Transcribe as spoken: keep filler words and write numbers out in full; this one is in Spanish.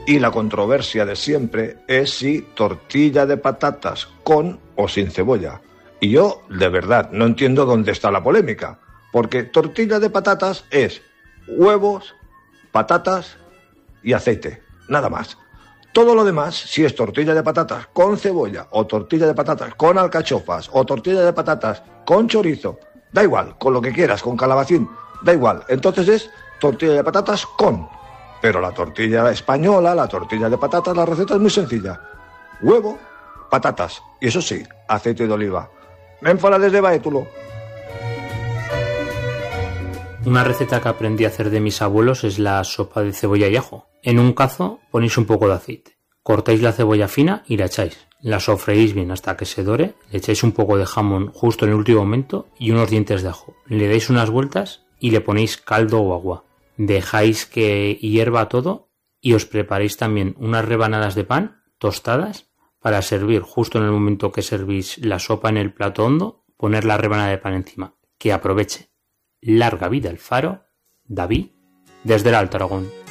Y la controversia de siempre es si tortilla de patatas con o sin cebolla. Y yo, de verdad, no entiendo dónde está la polémica. Porque tortilla de patatas es huevos, patatas y aceite. Nada más. Todo lo demás, si es tortilla de patatas con cebolla, o tortilla de patatas con alcachofas, o tortilla de patatas con chorizo, da igual, con lo que quieras, con calabacín, da igual. Entonces es tortilla de patatas con. Pero la tortilla española, la tortilla de patatas, la receta es muy sencilla. Huevo, patatas, y eso sí, aceite de oliva. Ménfala desde Baétulo. Una receta que aprendí a hacer de mis abuelos es la sopa de cebolla y ajo. En un cazo ponéis un poco de aceite. Cortáis la cebolla fina y la echáis. La sofreís bien hasta que se dore. Le echáis un poco de jamón justo en el último momento y unos dientes de ajo. Le dais unas vueltas y le ponéis caldo o agua. Dejáis que hierva todo y os preparéis también unas rebanadas de pan tostadas para servir justo en el momento que servís la sopa en el plato hondo, poner la rebanada de pan encima. Que aproveche. Larga vida el faro, David, desde el Alto Aragón.